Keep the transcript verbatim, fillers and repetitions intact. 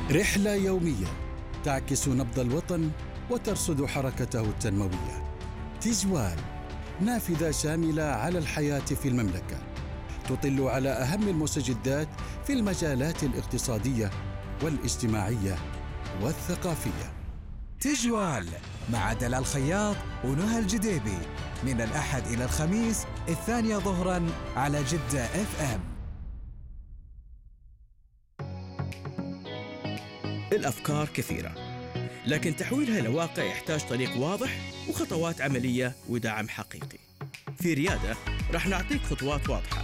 رحلة يومية تعكس نبض الوطن وترصد حركته التنموية. تجوال، نافذة شاملة على الحياة في المملكة، تطل على أهم المستجدات في المجالات الاقتصادية والاجتماعية والثقافية. تجوال مع دلال خياط ونهى الجديبي من الأحد إلى الخميس الثانية ظهراً على جدة اف ام. الأفكار كثيرة، لكن تحويلها إلى واقع يحتاج طريق واضح وخطوات عملية ودعم حقيقي. في ريادة رح نعطيك خطوات واضحة